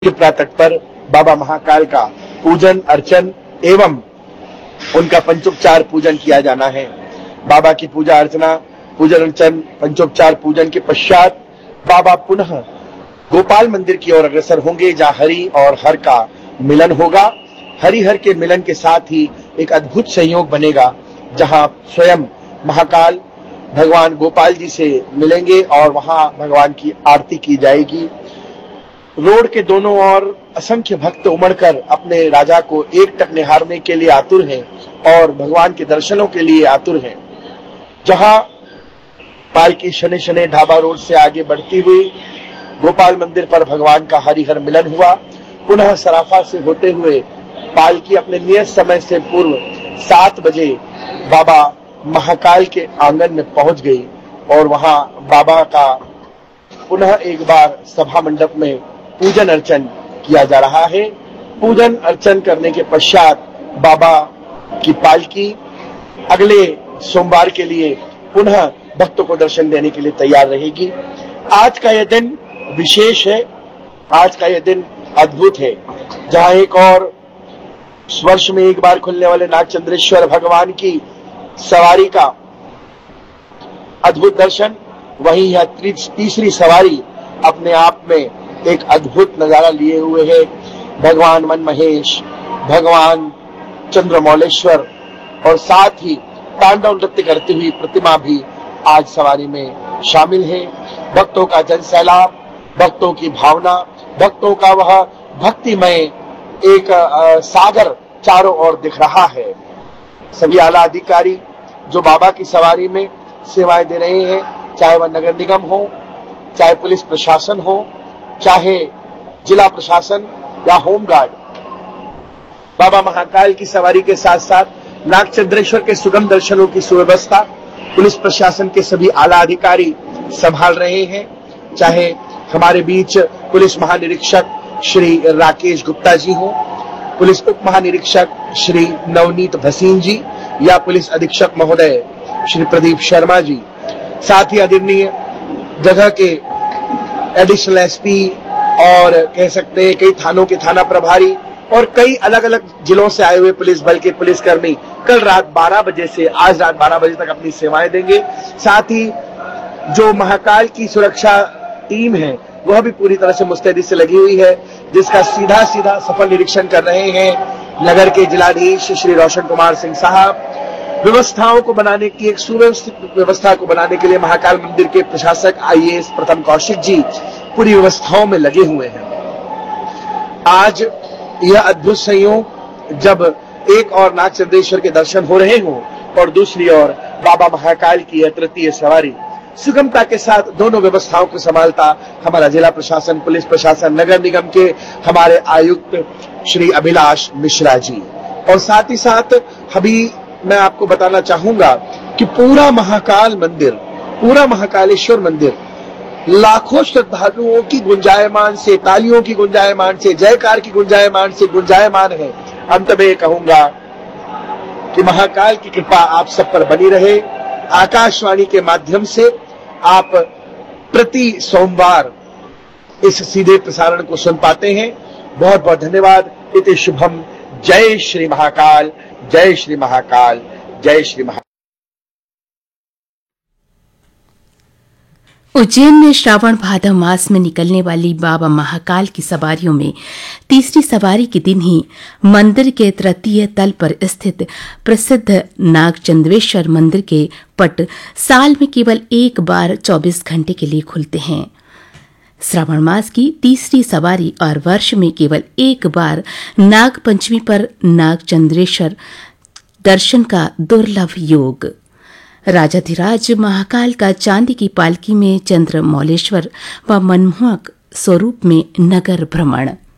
के प्रातः पर बाबा महाकाल का पूजन अर्चन एवं उनका पंचोपचार पूजन किया जाना है। बाबा की पूजा अर्चना, पूजन अर्चन, पंचोपचार पूजन के पश्चात बाबा पुनः गोपाल मंदिर की ओर अग्रसर होंगे, जहां हरि और हर का मिलन होगा। हरि हर के मिलन के साथ ही एक अद्भुत संयोग बनेगा, जहां स्वयं महाकाल भगवान गोपाल जी से मिलेंगे और वहां भगवान की आरती की जाएगी। रोड के दोनों ओर असंख्य भक्त उमड़कर अपने राजा को एकटक निहारने के लिए आतुर हैं और भगवान के दर्शनों के लिए आतुर हैं। जहां पालकी शनि शनि ढाबा रोड से आगे बढ़ती हुई गोपाल मंदिर पर भगवान का हरिहर मिलन हुआ, पुनः सराफा से होते हुए पालकी अपने नियत समय से पूर्व 7 बजे बाबा महाकाल के आंगन में पहुंच गई और वहां बाबा का पुनः एक बार सभा मंडप में पूजन अर्चन किया जा रहा है। पूजन अर्चन करने के पश्चात बाबा की पालकी अगले सोमवार के लिए पुनः भक्तों को दर्शन देने के लिए तैयार रहेगी। आज का यह दिन विशेष है, आज का यह दिन अद्भुत है, जहां एक और वर्ष में एक बार खुलने वाले नागचंद्रेश्वर भगवान की सवारी का अद्भुत दर्शन, वहीं यह तीसरी सवारी अपने आप में एक अद्भुत नजारा लिए हुए है। भगवान मनमहेश, भगवान चंद्रमौलेश्वर और साथ ही तांडव नृत्य करती हुई प्रतिमा भी आज सवारी में शामिल है। भक्तों का जनसैलाब, भक्तों की भावना, भक्तों का वह भक्तिमय एक सागर चारों ओर दिख रहा है। सभी आला अधिकारी जो बाबा की सवारी में सेवाएं दे रहे हैं, चाहे वह नगर निगम हो, चाहे पुलिस प्रशासन हो, चाहे जिला प्रशासन या होमगार्ड, बाबा महाकाल की सवारी के साथ साथ नागचंद्रेश्वर के सुगम दर्शनों की सुव्यवस्था पुलिस प्रशासन के सभी आला अधिकारी संभाल रहे हैं। चाहे हमारे बीच पुलिस महानिरीक्षक श्री राकेश गुप्ता जी हो, पुलिस उप महानिरीक्षक श्री नवनीत भसीन जी या पुलिस अधीक्षक महोदय श्री प्रदीप शर्मा जी, साथ ही आदरणीय जगह के एडिशनल एसपी और कह सकते हैं कई थानों के थाना प्रभारी और कई अलग अलग जिलों से आए हुए पुलिस बल के पुलिसकर्मी कल रात 12 बजे से आज रात 12 बजे तक अपनी सेवाएं देंगे। साथ ही जो महाकाल की सुरक्षा टीम है वह भी पूरी तरह से मुस्तैदी से लगी हुई है, जिसका सीधा सफल निरीक्षण कर रहे हैं नगर के जिलाधीश श्री रोशन कुमार सिंह साहब। व्यवस्थाओं को बनाने की एक सुव्यवस्थित व्यवस्था को बनाने के लिए महाकाल मंदिर के प्रशासक आईएएस प्रथम कौशिक जी पूरी व्यवस्थाओं में लगे हुए हैं। आज यह अद्भुत संयोग जब एक और नागचंद्रेश्वर के दर्शन हो रहे हों और दूसरी ओर बाबा महाकाल की तृतीय सवारी, सुगमता के साथ दोनों व्यवस्थाओं को संभालता हमारा जिला प्रशासन, पुलिस प्रशासन, नगर निगम के हमारे आयुक्त श्री अभिलाष मिश्रा जी। और साथ ही साथ अभी मैं आपको बताना चाहूंगा कि पूरा महाकाल मंदिर, पूरा महाकालेश्वर मंदिर लाखों श्रद्धालुओं की गुंजायमान से, तालियों की गुंजायमान से, जयकार की गुंजायमान से गुंजायमान है। अंत में कहूंगा कि महाकाल की कृपा आप सब पर बनी रहे। आकाशवाणी के माध्यम से आप प्रति सोमवार इस सीधे प्रसारण को सुन पाते हैं। बहुत बहुत धन्यवाद। इति शुभम। जय श्री महाकाल, जय श्री महाकाल, जय श्री महाकाल। उज्जैन में श्रावण भादव मास में निकलने वाली बाबा महाकाल की सवारियों में तीसरी सवारी के दिन ही मंदिर के तृतीय तल पर स्थित प्रसिद्ध नागचंद्रेश्वर मंदिर के पट साल में केवल एक बार 24 घंटे के लिए खुलते हैं। श्रावण मास की तीसरी सवारी और वर्ष में केवल एक बार नाग पंचमी पर नागचंद्रेश्वर दर्शन का दुर्लभ योग। राजाधिराज महाकाल का चांदी की पालकी में चंद्रमौलेश्वर व मनमोहक स्वरूप में नगर भ्रमण।